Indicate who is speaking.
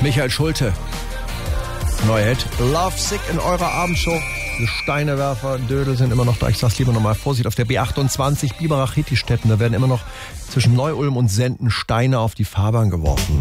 Speaker 1: Michael Schulte. Neuer Hit. Love Sick in eurer Abendshow. Die Steinewerfer, Dödel sind immer noch da. Ich sag's lieber nochmal. Vorsicht auf der B28 Biberach-Hittistetten. Da werden immer noch zwischen Neu-Ulm und Senden Steine auf die Fahrbahn geworfen.